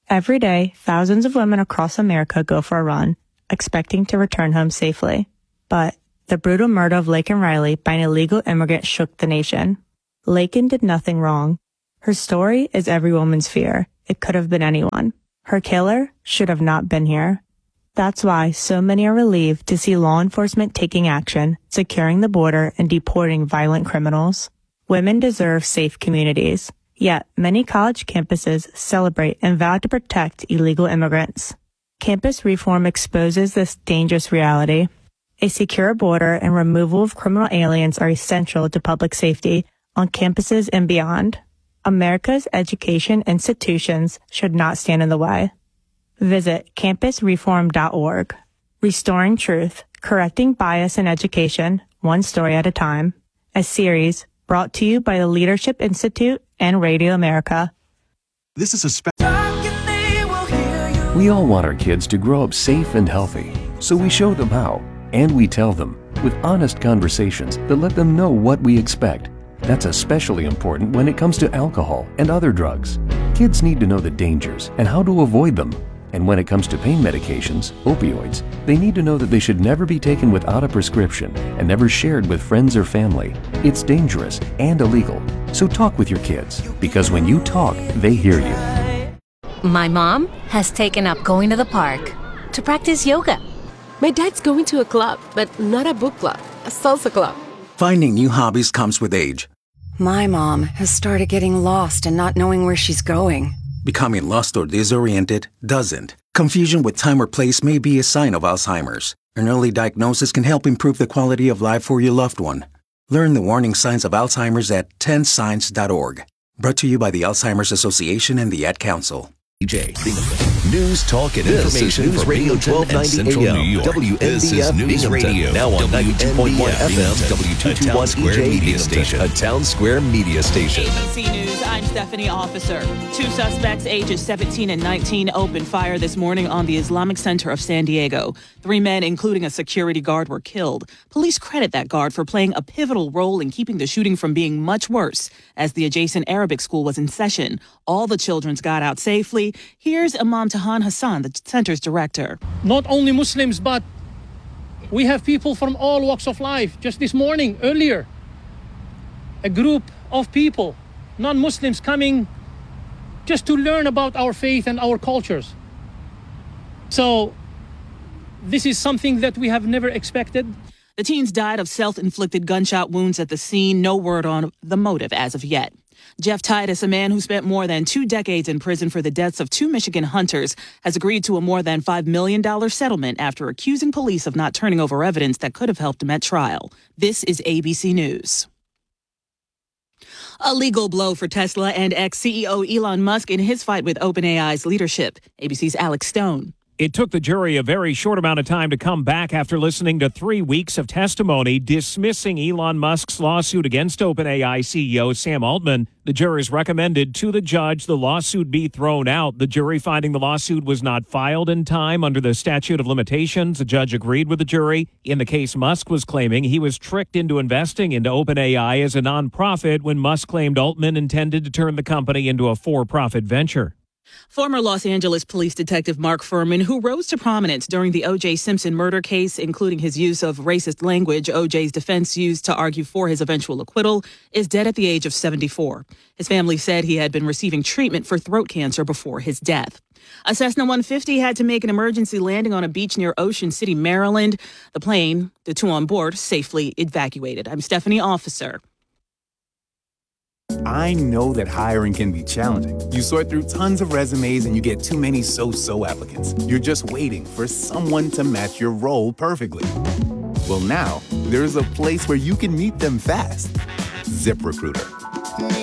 Every day, thousands of women across America go for a run, expecting to return home safely. But the brutal murder of Laken Riley by an illegal immigrant shook the nation. Laken did nothing wrong. Her story is every woman's fear. It could have been anyone. Her killer should have not been here. That's why so many are relieved to see law enforcement taking action, securing the border, and deporting violent criminals. Women deserve safe communities. Yet, many college campuses celebrate and vow to protect illegal immigrants. Campus reform exposes this dangerous reality. A secure border and removal of criminal aliens are essential to public safety on campuses and beyond. America's education institutions should not stand in the way. Visit campusreform.org. Restoring Truth, Correcting Bias in Education, One Story at a Time. A series brought to you by the Leadership Institute and Radio America. This is a We all want our kids to grow up safe and healthy, so we show them how, and we tell them with honest conversations that let them know what we expect. That's especially important when it comes to alcohol and other drugs. Kids need to know the dangers and how to avoid them. And when it comes to pain medications, opioids, they need to know that they should never be taken without a prescription and never shared with friends or family. It's dangerous and illegal. So talk with your kids, because when you talk, they hear you. My mom has taken up going to the park to practice yoga. My dad's going to a club, but not a book club, a salsa club. Finding new hobbies comes with age. My mom has started getting lost and not knowing where she's going. Becoming lost or disoriented doesn't. Confusion with time or place may be a sign of Alzheimer's. An early diagnosis can help improve the quality of life for your loved one. Learn the warning signs of Alzheimer's at 10signs.org. Brought to you by the Alzheimer's Association and the Ad Council. News, talk, and information News Radio 1290 AM, WNBF News Radio, now on 92.1 FM, W221 Media Station, a Town Square media station. ABC News, I'm Stephanie Officer. Two suspects, ages 17 and 19, opened fire this morning on the Islamic Center of San Diego. 3 men, including a security guard, were killed. Police credit that guard for playing a pivotal role in keeping the shooting from being much worse, as the adjacent Arabic school was in session. All the children got out safely. Here's Imam Tahan Hassan, the center's director. Not only Muslims, but we have people from all walks of life. Just this morning, earlier, a group of people, non-Muslims, coming just to learn about our faith and our cultures. So this is something that we have never expected. The teens died of self-inflicted gunshot wounds at the scene. No word on the motive as of yet. Jeff Titus, a man who spent more than 2 decades in prison for the deaths of 2 Michigan hunters, has agreed to a more than $5 million settlement after accusing police of not turning over evidence that could have helped him at trial. This is ABC News. A legal blow for Tesla and ex-CEO Elon Musk in his fight with OpenAI's leadership. ABC's Alex Stone. It took the jury a very short amount of time to come back after listening to 3 weeks of testimony dismissing Elon Musk's lawsuit against OpenAI CEO Sam Altman. The jurors recommended to the judge the lawsuit be thrown out. The jury finding the lawsuit was not filed in time under the statute of limitations. The judge agreed with the jury. In the case, Musk was claiming he was tricked into investing into OpenAI as a nonprofit when Musk claimed Altman intended to turn the company into a for-profit venture. Former Los Angeles police detective Mark Furman, who rose to prominence during the O.J. Simpson murder case, including his use of racist language O.J.'s defense used to argue for his eventual acquittal, is dead at the age of 74. His family said he had been receiving treatment for throat cancer before his death. A Cessna 150 had to make an emergency landing on a beach near Ocean City, Maryland. The plane, the 2 on board, safely evacuated. I'm Stephanie Officer. I know that hiring can be challenging. You sort through tons of resumes and you get too many so-so applicants. You're just waiting for someone to match your role perfectly. Well, now, there's a place where you can meet them fast. ZipRecruiter.